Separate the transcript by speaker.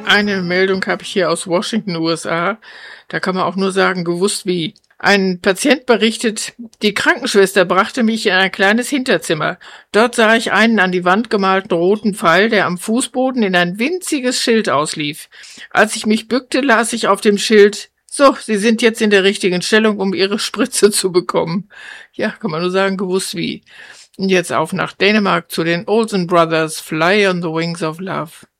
Speaker 1: Eine Meldung habe ich hier aus Washington, USA. Da kann man auch nur sagen, gewusst wie. Ein Patient berichtet, die Krankenschwester brachte mich in ein kleines Hinterzimmer. Dort sah ich einen an die Wand gemalten roten Pfeil, der am Fußboden in ein winziges Schild auslief. Als ich mich bückte, las ich auf dem Schild: So, Sie sind jetzt in der richtigen Stellung, um Ihre Spritze zu bekommen. Ja, kann man nur sagen, gewusst wie. Und jetzt auf nach Dänemark zu den Olsen Brothers, Fly on the Wings of Love.